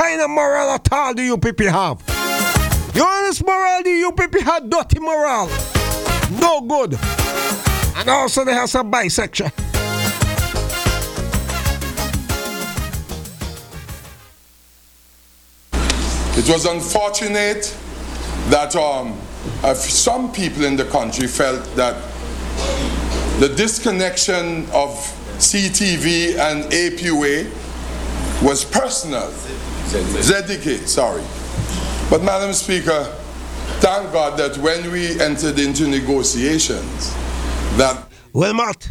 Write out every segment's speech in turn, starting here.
kind of moral at all do you people have? The honest moral do you people have dirty moral. No good. And also they have some bisexual. It was unfortunate that some people in the country felt that the disconnection of CTV and APUA was personal. ZDK, sorry. But Madam Speaker, thank God that when we entered into negotiations, that... Wilmot,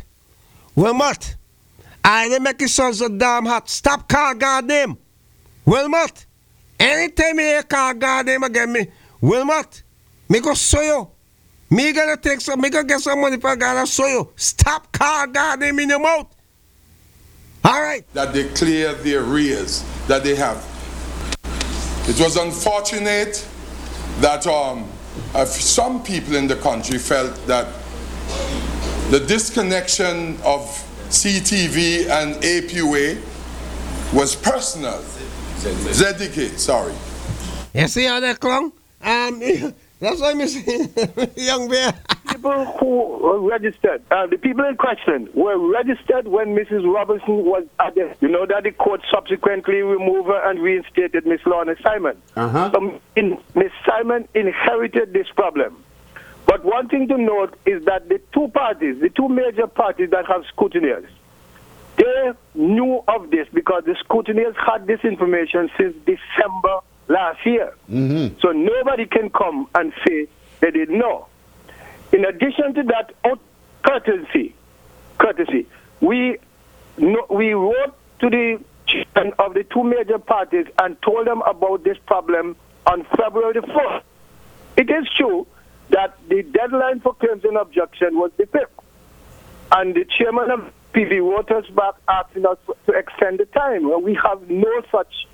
I didn't make it so damn hot. Stop calling God name. Wilmot, anytime you call God name again, me, Wilmot, me go sue you. Me gonna get some money for God and sue you. Stop calling God name in your mouth. All right. That they clear the arrears that they have. It was unfortunate that some people in the country felt that the disconnection of CTV and APUA was personal. ZDK, sorry. You see how that clung? That's why I'm saying, young bear. People who were registered, the people in question were registered when Mrs. Robinson was arrested. You know that the court subsequently removed her and reinstated Miss Lorna Simon. So Miss Simon inherited this problem. But one thing to note is that the two major parties that have scrutineers, they knew of this because the scrutineers had this information since December last year. So nobody can come and say they didn't know. In addition to that, courtesy, we wrote to the chairman of the two major parties and told them about this problem on February the 4th. It is true that the deadline for claims and objection was the 5th. And the chairman of PV wrote us back asking us to extend the time. Well, we have no such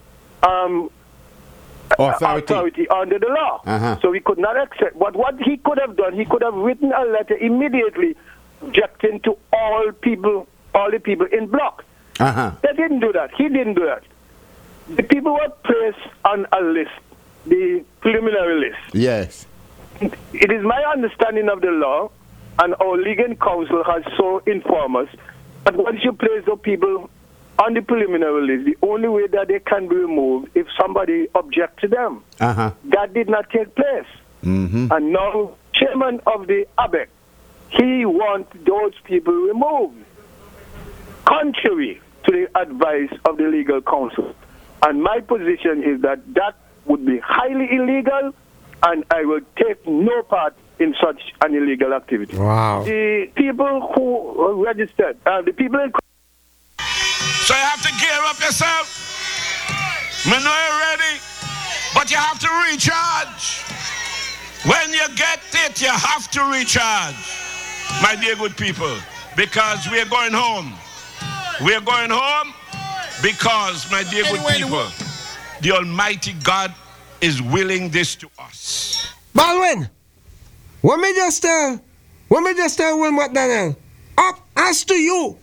authority under the law. So we could not accept. But what he could have done, he could have written a letter immediately objecting to all the people in block. They didn't do that. He didn't do that. The people were placed on a list, the preliminary list. Yes. It is my understanding of the law, and our legal counsel has so informed us, that once you place the people on the preliminary list, the only way that they can be removed if somebody objects to them. That did not take place. And now, chairman of the ABEC, he wants those people removed, contrary to the advice of the legal counsel. And my position is that that would be highly illegal, and I will take no part in such an illegal activity. Wow. The people who were registered, the people in... So you have to gear up yourself. Me know you're ready, but you have to recharge. When you get it, you have to recharge, my dear good people, because we are going home. We are going home because, my dear good people, the Almighty God is willing this to us. Baldwin, let me just tell what Daniel. Up, as to you.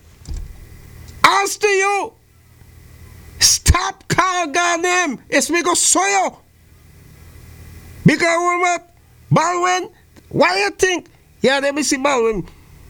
Stop calling God name. It's me go sue you. Because what? Baldwin, why you think? Let me see Baldwin,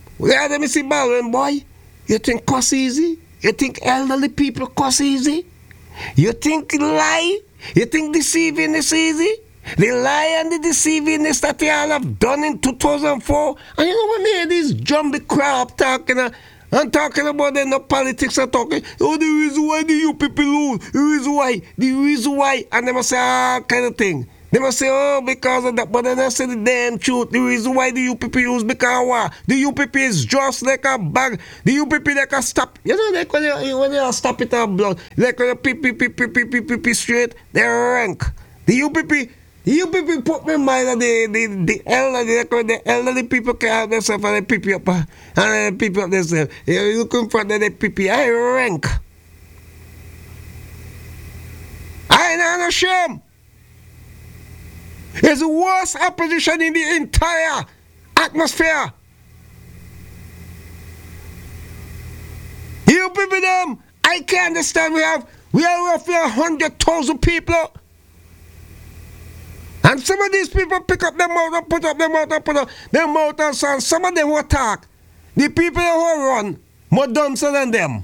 boy. You think cuss easy? You think elderly people cuss easy? You think lie? You think deceiving is easy? The lie and the deceiving is that they all have done in 2004. And you know when they hear this jumbly crap talking and talking about the no politics and talking, the reason why the you people lose, the reason why, and they must say all kind of thing. They must say, because of that, but then they say the damn truth. The reason why the UPP use because what? The UPP is just like a bag. The UPP like a stop. You know, like when you stop it on blood, like when you pee straight, they rank. The UPP put me in mind that the elderly people can help themselves and they pee up and they pee up themselves. You look in front of the pee, I rank. I ain't on a shame. It's the worst opposition in the entire atmosphere. You people them, I can't understand. We are roughly 100,000 people. And some of these people pick up their mouth and put up their mouth and put up their mouth and so on. Some of them will talk. The people who run more dumber than them.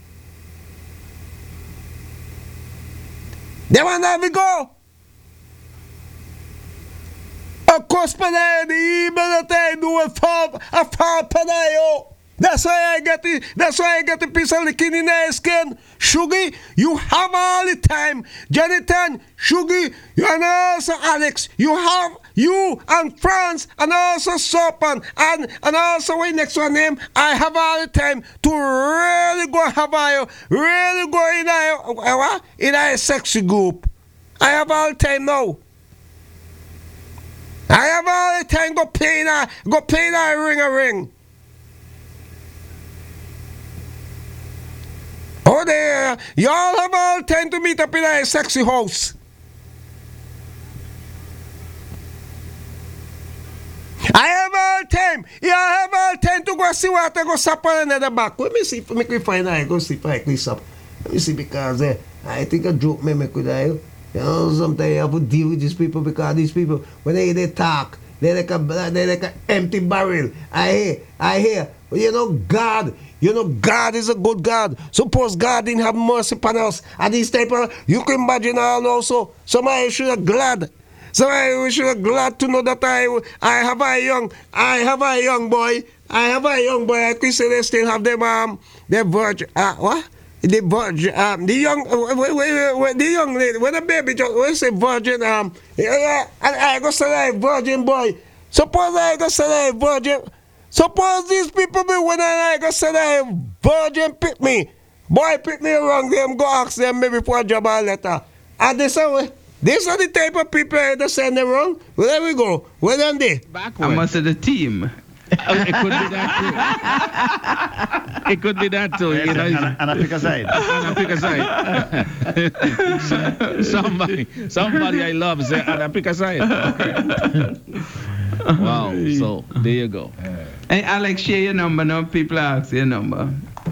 They want to have a go. Of course, Panayo, the evil that I do a fall Panayo. That's why I get it. That's why I get a piece of licking in my skin. Sugar, you have all the time. Jonathan, Sugar, and also Alex. You and Franz, and also Sopan, and also what next one name. I have all the time to really go have really go in a sexy group. I have all the time now. I have all the time go play that ring. Oh, there, y'all have all time to meet up in a sexy house. I have all time. Yeah, I have all time to go see what I go sap on another back. Let me see if I can find I go see if I can sap. Let me see because I think a joke me could I. You know, sometimes you have to deal with these people because these people when they talk, they're like a empty barrel. I hear. You know, God is a good God. Suppose God didn't have mercy upon us. And these type of, you can imagine also, somebody should have glad. Somebody should have glad to know that I have a young boy. I could say they still have them, their virgin, what? The virgin, the young lady, when the baby just, when say virgin, and I go say virgin boy. Suppose I go say virgin. Suppose these people be when I go say that virgin pick me. Boy pick me wrong, them go ask them maybe for a job or letter. And these are the type of people that send them wrong. Well, there we go. Well done there. I must say the team. It could be that too. It could be that too. Yes, You know, and I pick a side. Somebody I love say, and I pick a side. Wow. So there you go. Hey, Alex, share your number now. People ask your number.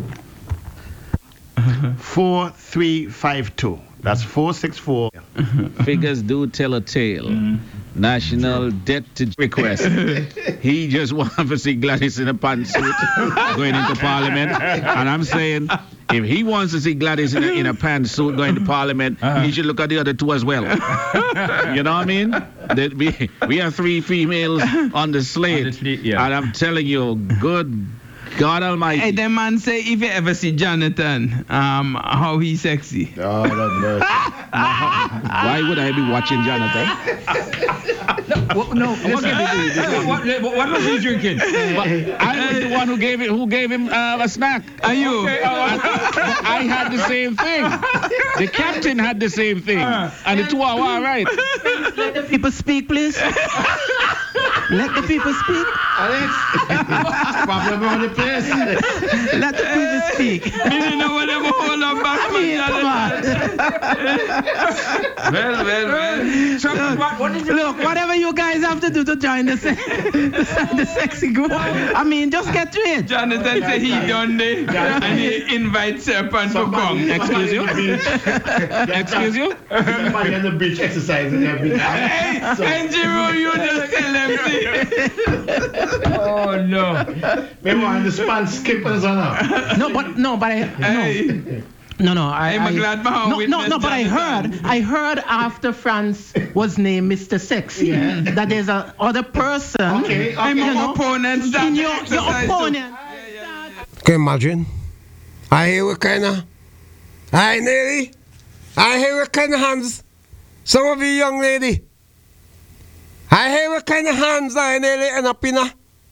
4352. That's 464. Figures do tell a tale. National debt to request. He just wanted to see Gladys in a pantsuit going into Parliament. And I'm saying, if he wants to see Gladys in a pantsuit going to Parliament, he should look at the other two as well. You know what I mean? We have 3 females on the slate. And I'm telling you, good God Almighty. Hey, the man say if you ever see Jonathan, how he's sexy. Oh, that's Why would I be watching Jonathan? What was he drinking? I was the one who gave him a snack. Are you? Okay, I had the same thing. The captain had the same thing, and the 2 are all right. Let the people speak, please. Let the people speak. problem on the place. Let the people speak. Me don't know what them hold on back. Well. So, what is it? Look, whatever you guys have to do to join the sexy group, I mean, just get to it. Jonathan said he done it, and he invites Serpent to come. Excuse you? Excuse you? Somebody on the beach exercising every Hey, and Jiro, you just tell them. Oh no! Maybe on the span skippers or not. No, but I'm glad but I heard after France was named Mr. Sexy that there's a other person. Okay. I'm your opponent. Your opponent. Can you imagine? I hear what kind of hands some of you young lady. I hear what kind of hands I nearly end up in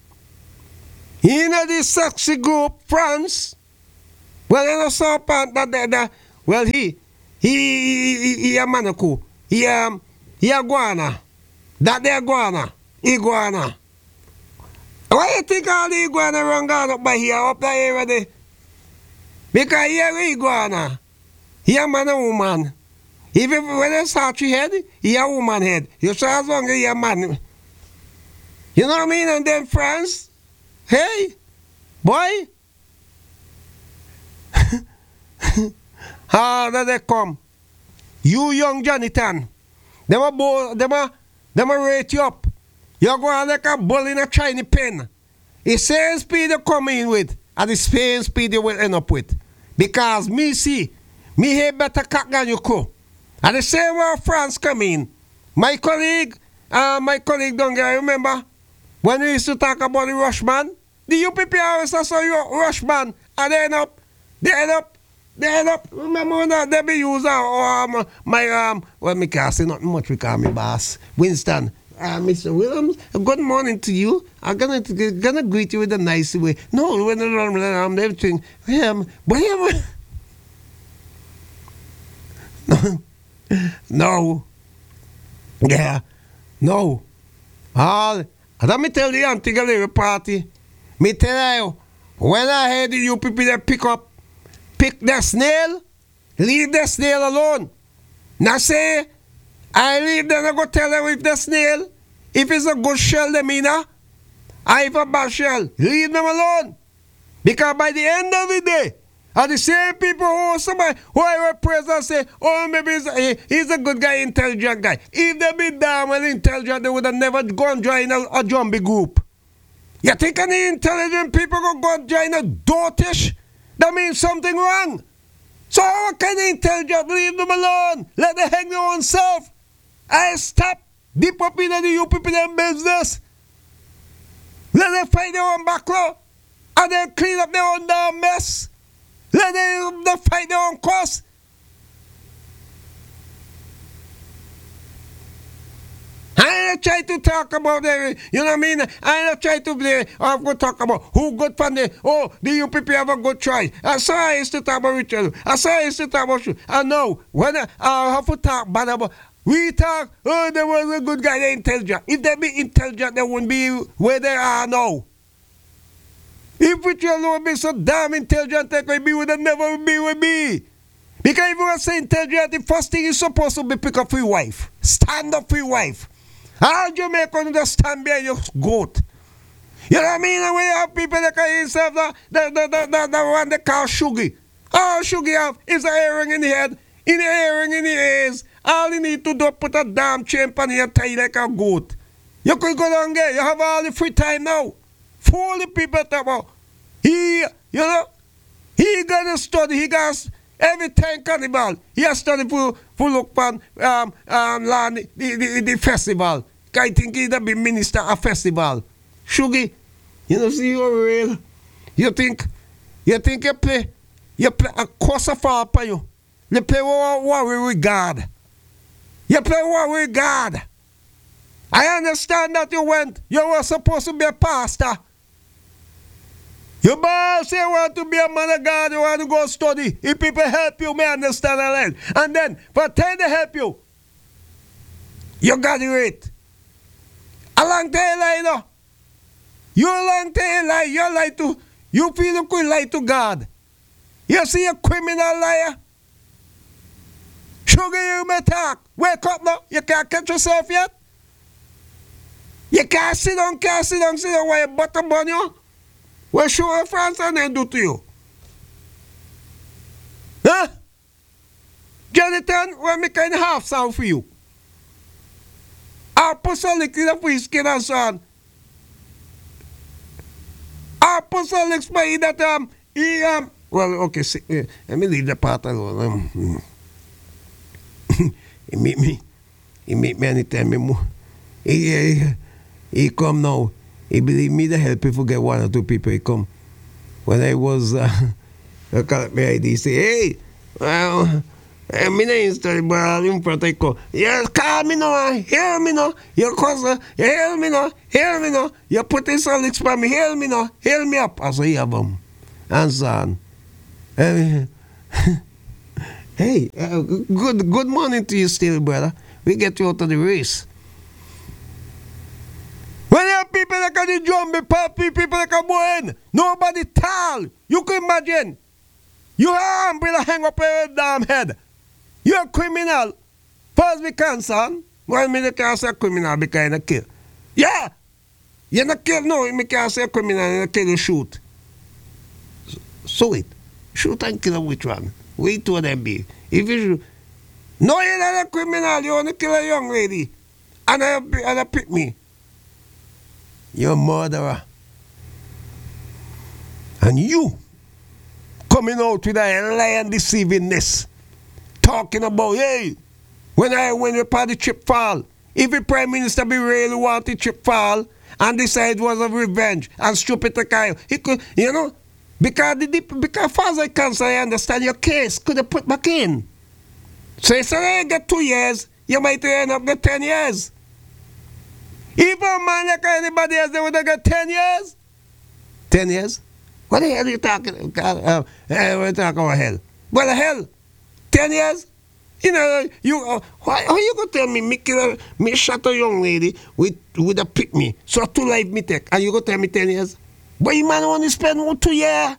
this sexy group, France. Well, you know, so that well, he a manaku. He a guana. That they iguana. Why you think all the iguana run gone up by here, up that area there? Because he a iguana. He a man and woman. Even when they start your head, he a woman head. You saw as long as he a man. You know what I mean? And then France, hey, boy. how did they come? You young Jonathan, them a rate you up. You're going like a bull in a Chinese pen. The same speed you come in with, and the same speed you will end up with. Because me have better cock than you could. And the same way France come in. My colleague don't get, remember? When we used to talk about the Rushman, the UPP always saw you Rushman, and they end up. Remember when they be using well, me can't say nothing much because me boss, Winston. Mr. Williams, good morning to you. I'm gonna greet you with a nice way. No, when I'm everything. No. Yeah. No. Let me tell the Antigua party. Me tell you, when I heard the UPP they pick the snail, leave the snail alone. Now say, I leave them, I go tell them if the snail, if it's a good shell, they mean, and if a bad shell, leave them alone. Because by the end of the day, are the same people who somebody who I represent say, oh, maybe he's a good guy, intelligent guy. If they be damn well intelligent, they would have never gone join a zombie group. You think any intelligent people go join a dotish? That means something wrong. So how can they intelligent? Leave them alone. Let them hang their own self. I stop deep up in the UPP them business. Let them fight their own backlog. And then clean up their own damn mess. Let them fight their own cause. I ain't try to talk about the, you know what I mean? I ain't try to talk about who good for the UPP have a good choice. I saw I used to talk about Richard. I saw I used to talk about you. I know, when I have to talk bad about, we talk, there was a good guy, they're intelligent. If they be intelligent, they wouldn't be where they are now. If Richard would be so damn intelligent, they would have never be with me. Because if you want to say intelligent, the first thing you're supposed to be pick up for your wife. Stand up for your wife. All Jamaicans understand behind your goat. You know what I mean? And when you have people that can himself the one they call Shuggy. All Shuggy have is an earring in the head, in the earring in the ears. All you need to do is put a damn chain on your tie like a goat. You could go down there. You have all the free time now. For the people talk about he gonna study. He got every time carnival. He has study for look on the festival. I think he'd be minister of festival. Shuggy, you know, see you're real. You think you play a course of fall for you. You play war with God. You play war with God. I understand that you were supposed to be a pastor. You boss say you want to be a man of God, you want to go study. If people help you, may understand a land. And then, for time to help you, you graduate. A long time lie, no? You a long time lie, you feel you could lie to God. You see a criminal liar? Sugar, you may talk. Wake up now. You can't catch yourself yet? You can't sit down while your butter burn you? What show France and they do to you? Huh? Jonathan, what me kind of half sound for you? I'll put some liquid up for his skin and so on. I'll put some liquid for that well, okay, let me leave the part alone. He meet me anytime. He come now. He believe me to help you forget one or two people. He come. When I was, I call me ID. He say, hey, well, I'm in the story, but I'm in front of you. You call me now, hear me now. You cousin, you hear me now. You put this on lips for me, hear me now. Hear me up. I say, yeah, bum. And so on. Hey, good morning to you still, brother. We get you out of the race. When you have people that can do zombie party, people that can go in, nobody tall. You can imagine. You are umbrella hang up your damn head. You're a criminal. First we concerned. Well, me can't say criminal because you kill. Yeah. You're not kill. No, me can't say criminal, you kill, you shoot. So it. Shoot and kill which one? We told them be. If you no, you're not a criminal, you only kill a young lady. And I pick me. You're a murderer. And you coming out with a lie and deceivingness. Talking about, hey, when the party chip fall, if the Prime Minister be really want the chip fall and decide it was a revenge and stupid the guy, he could, you know, because far as I can say, I understand your case, could have put back in. So instead of get 2 years, you might end up get 10 years. If a man like anybody else, they would have got 10 years. 10 years? What the hell are you talking about? We're talking about hell. What the hell? 10 years? You know, how you gonna tell me me shot a young lady with a pick me, so 2 life me take, and you gonna tell me 10 years? But you man only spend 2 years.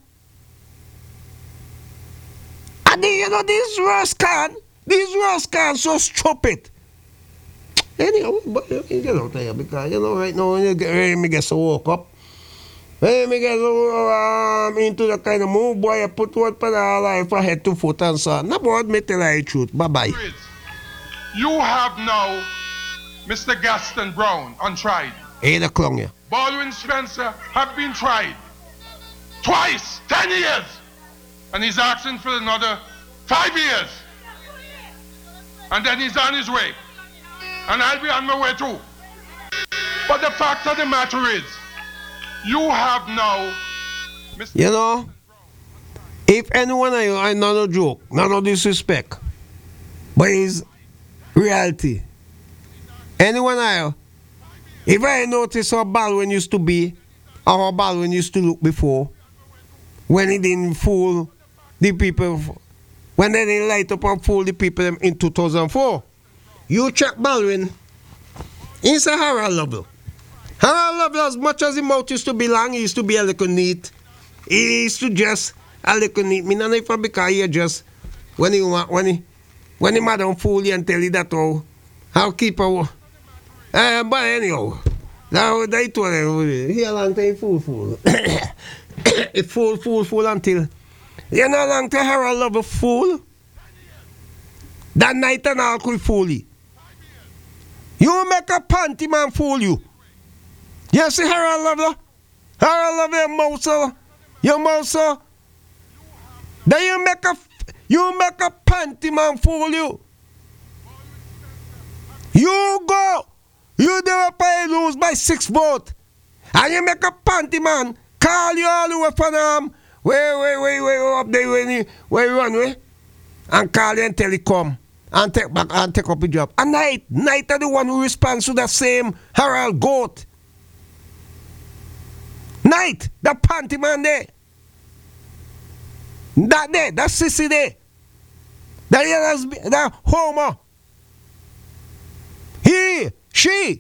And then, you know, these rascals so stupid. Anyhow, but you get out there because, you know, right now, when you get ready, me get so woke up. When me get so into the kind of move, boy, I put what for the life from head to foot and so on. No, but me tell you the truth. Bye-bye. You have now Mr. Gaston Brown untried. Hey, the clown, yeah. Baldwin Spencer have been tried twice, 10 years. And he's asking for another 5 years. And then he's on his way. And I'll be on my way too. But the fact of the matter is, you have now Mr. You know, if anyone of you, I not a joke, not a disrespect, but it's reality. Anyone of you, if I notice how Baldwin used to be, or how Baldwin used to look before, when he didn't fool the people, when they didn't light up and fool the people in 2004, you check Baldwin, he's a Harold Lovell. Harold Lovell, as much as his mouth used to be long, he used to be a little neat. He used to dress a little neat. Me not know if because he just, when he madam fool you and tell you that how keep a but anyhow, now they told him, he a long time fool. It fool until, you know long time Harold Lovell fool. That night and all could fool you. You make a panty man fool you. You see Harold Lovell? Harold Lovell, your mouse. Then you make a panty man fool you. You go. You never pay lose by 6 votes. And you make a panty man call you all the way from where up there where you run away. And call you and tell you come. And take back and take up a job. And Night are the one who responds to the same Harold Goat. Night, the panty man there. That sissy there. That homo. She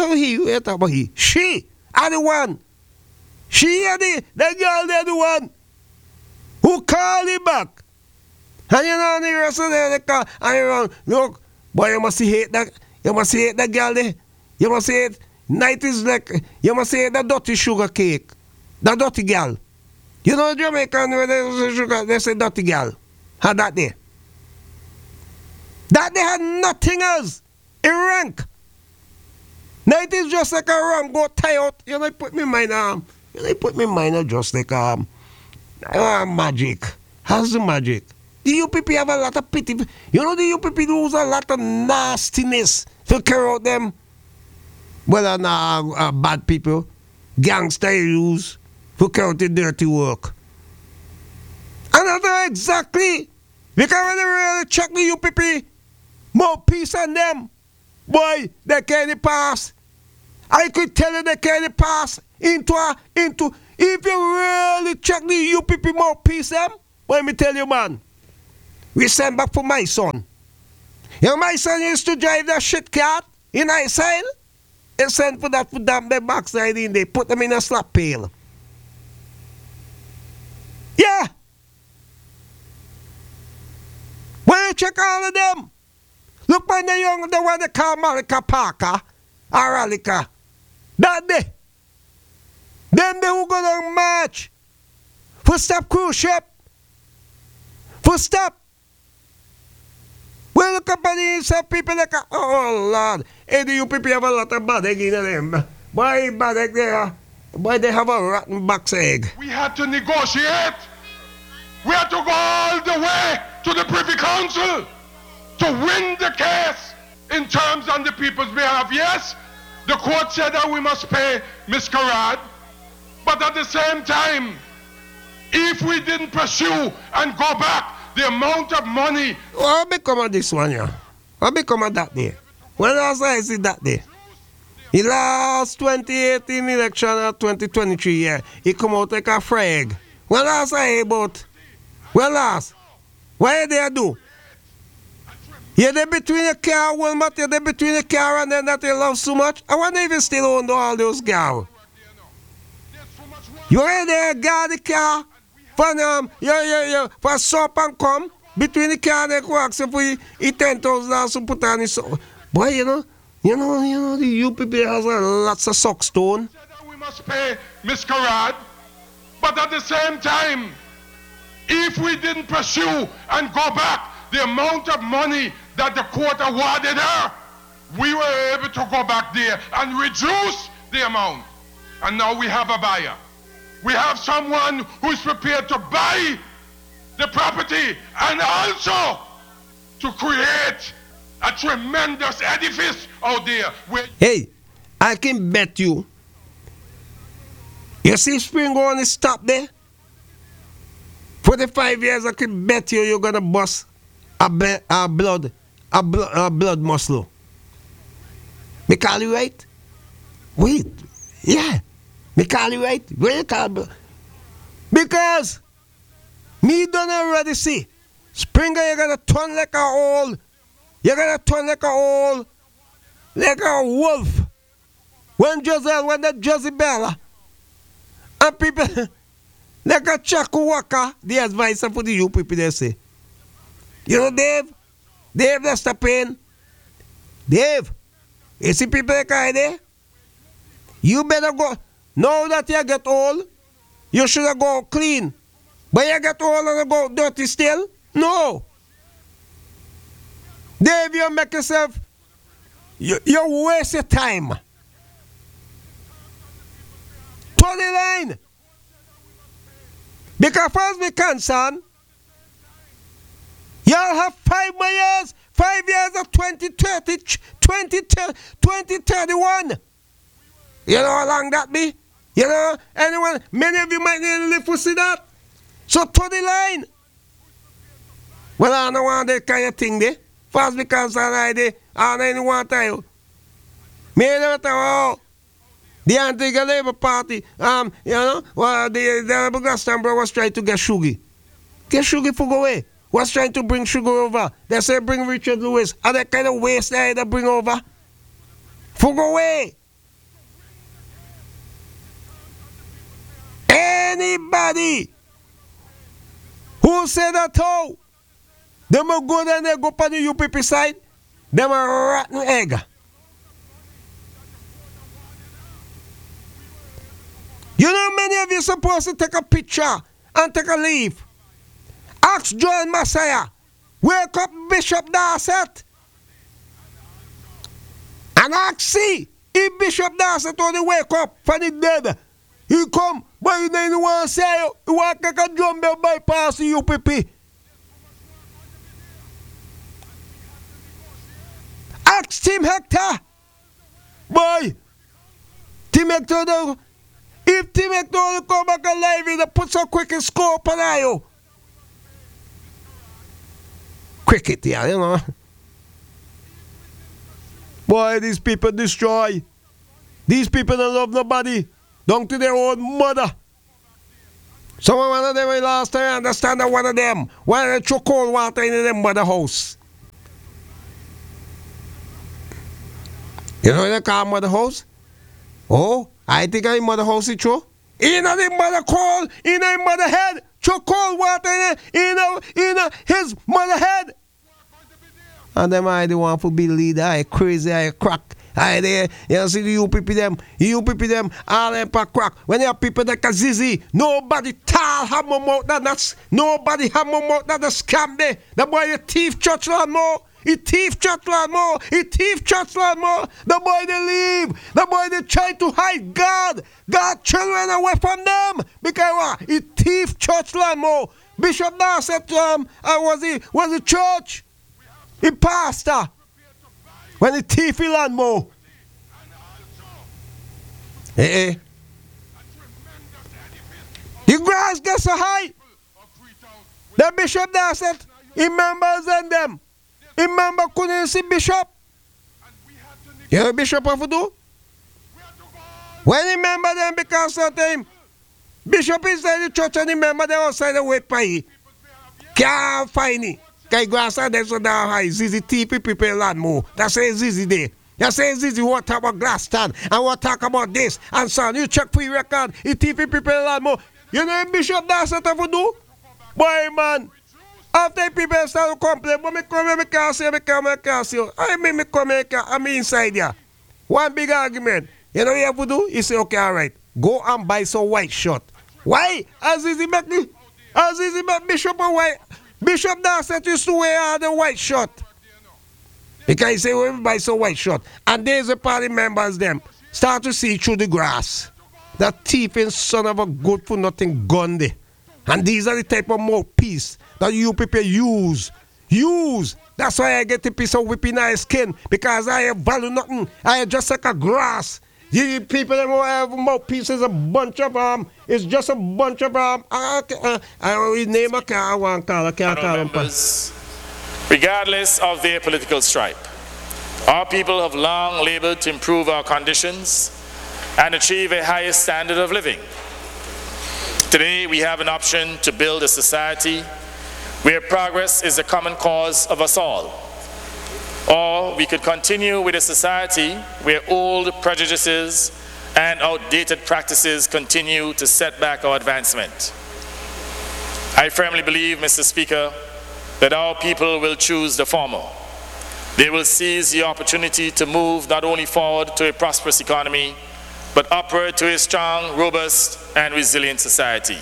are the one. She are the girl, they're the one who call him back. And you know the rest of them, they call, and you know, look, boy, you must hate that girl there. You must hate, Night is like, you must hate that dirty sugar cake. That dirty girl. You know Jamaican, when they say sugar, they say dirty girl. Had that there. That they had nothing else in rank. Night is just like a ram go tie out. You know, put me in mind just like magic. How's the magic? The UPP have a lot of pity. You know the UPP use a lot of nastiness to carry out them. Well, bad people, gangster use to carry out the dirty work. And that's exactly because when they really check the UPP, more peace on them. Boy, they can't pass. I could tell you they can't pass into if you really check the UPP more peace them. Let me tell you, man. We send back for my son. You know, my son used to drive that shit car in Isle. They send for that for them, their backside in there, put them in a slap pail. Yeah. When you check all of them, look when the one they call Marika Parker or Alika. That day. Them they who gonna march for stop cruise ship. For stop Well, look up on the inside, people like, oh, Lord. Hey, the UPP have a lot of bad egg in them. Why bad egg there? Why they have a rotten box egg? We had to negotiate. We had to go all the way to the Privy Council to win the case in terms on the people's behalf. Yes, the court said that we must pay Ms. Karad, but at the same time, if we didn't pursue and go back, the amount of money... What become of this one, yeah? What become of that day? When last I see that day? The last 2018 election or 2023 year, he come out like a frag. When last I hear about? When last? What they do? You're there between the car, Wilmot, you're there between the car and then that you love so much. I wonder if you still own all those cows. You're there, guard the car. For soap and come between the car and the wax if we eat $10,000 to put on his. Boy, you know, the UPP has lots of sockstone. We must pay Ms. Karad, but at the same time, if we didn't pursue and go back, the amount of money that the court awarded her, we were able to go back there and reduce the amount. And now we have a buyer. We have someone who is prepared to buy the property and also to create a tremendous edifice out there. Hey, I can bet you. You see Spring going to stop there? For the 5 years, I can bet you're going to bust a blood muscle. Me call you right? Wait, yeah. Me call you right? Where you call me? Because me don't already see. Springer, you're gonna turn like a old. You're gonna turn like a wolf. When the Jezebel, and people like a Chakuwaka, the advisor for the UPP, they say. You know, Dave, that's the pain. Dave, you see people like I there? You better go. Now that you get old, you should have go clean. But you get old and go dirty still? No. Dave, you make yourself, you waste your time. To the line. Because far as we're concerned, y'all have 5 more years, 5 years of 2030, 2031. You know how long that be? You know, anyone, many of you might need to live to see that. So to the line. Well, I don't want that kind of thing there. First because I don't want to tell you. Me never tell you. The anti-Labour Party, you know, well, the Glastonbury was trying to get sugar. Get sugar for go away. Was trying to bring sugar over. They say bring Richard Lewis. And that kind of waste they bring over. For go away. Anybody who said that how them are good and they go on the UPP side, them are rotten egg. You know many of you supposed to take a picture and take a leave. Ask Joel Messiah, wake up Bishop Darset. And ask see if Bishop Darset only wake up for the dead. He come, but he didn't want to say you. He want to take a drum bell bypass the UPP. Ask Tim Hector. Boy, Tim Hector, if Tim Hector will come back alive, he'll put some cricket scope on you. Cricket, yeah, you know. Boy, these people destroy. These people don't love nobody. Down to their own mother. One of them last time I understand that one of them wanted to throw cold water in their mother house. You know what they call mother house? Oh, I think I mother house is true. In the mother cold, in the mother head, throw cold water in his mother head. And them I the one for be leader, I crazy, I crack. I there, you see the UPP them, all them for crack. When you have people that can zizi, nobody tall hammer mouth that's nobody hammer mouth that the scam there. The boy the thief church land more. He thief church land more. He thief church land more. The boy they leave. The boy they try to hide God children away from them. Because what? He thief church land more. Bishop Darset was the church. He pastor. When he thief he land more. The grass gets so high. The bishop does it. He members and them. He member couldn't see bishop. You know bishop have to do? When he member them because of time, bishop inside the church and he member them outside the wait for he. Can't find it. Because grass and them so down high. Zizi TP people land more. That's why Zizi there. You say Zizi what talk about glass stand and what talk about this and so on. You check for your record. He TP people land more. You know bishop that's what have to do? Boy man. After people start to complain, but me come here, me can't see. I mean, me come here, I'm inside here. One big argument. You know what you have to do? You say, okay, all right. Go and buy some white shirt. Why? Azizi make Bishop a white. Bishop Darset used to wear the white shirt. Because he say, we buy some white shirt. And there's the party members, them, start to see through the grass. That thieving son of a good for nothing gun there. And these are the type of mouthpiece that you people use. That's why I get a piece of whipping my skin. Because I have value nothing. I am just like a grass. You people that have mouthpiece is a bunch of it's just a bunch of I name a car, I can't call them. Regardless of their political stripe, our people have long labored to improve our conditions and achieve a higher standard of living. Today, we have an option to build a society where progress is the common cause of us all. Or we could continue with a society where old prejudices and outdated practices continue to set back our advancement. I firmly believe, Mr. Speaker, that our people will choose the former. They will seize the opportunity to move not only forward to a prosperous economy, but upward to a strong, robust, and resilient society.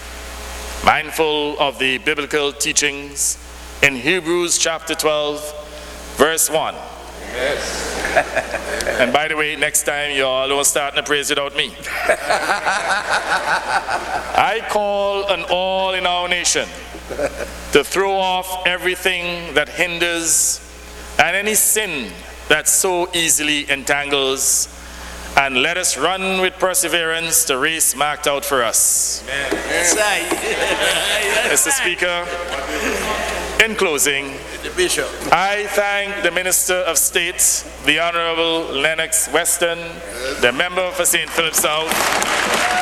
Mindful of the biblical teachings in Hebrews chapter 12, verse 1. Yes. And by the way, next time you all don't start to praise without me. I call on all in our nation to throw off everything that hinders and any sin that so easily entangles, and let us run with perseverance the race marked out for us. Mr. Speaker, in closing, I thank the Minister of State, the Honorable Lennox Weston, the member for St. Philip South,